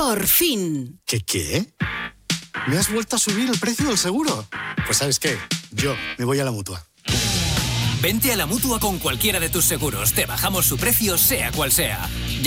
Por fin. ¿Qué? ¿Me has vuelto a subir el precio del seguro? Pues ¿sabes qué? Yo me voy a la Mutua. Vente a la Mutua con cualquiera de tus seguros. Te bajamos su precio, sea cual sea.